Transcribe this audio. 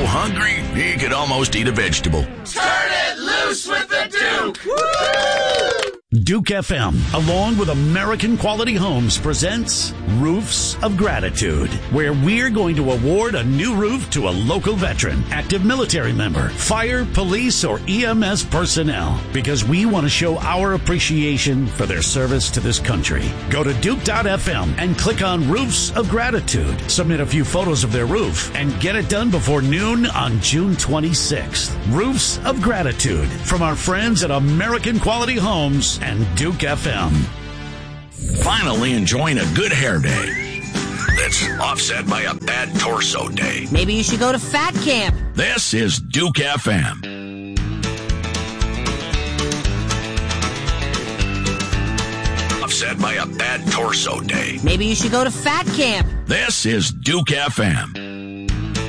hungry he could almost eat a vegetable. Turn it loose with the Duke! Woo! Duke FM, along with American Quality Homes, presents Roofs of Gratitude, where we're going to award a new roof to a local veteran, active military member, fire, police, or EMS personnel, because we want to show our appreciation for their service to this country. Go to Duke.fm and click on Roofs of Gratitude. Submit a few photos of their roof and get it done before noon on June 26th. Roofs of Gratitude from our friends at American Quality Homes and Duke FM. Finally enjoying a good hair day that's offset by a bad torso day. Maybe you should go to Fat Camp. This is Duke FM. Offset by a bad torso day. Maybe you should go to Fat Camp. This is Duke FM.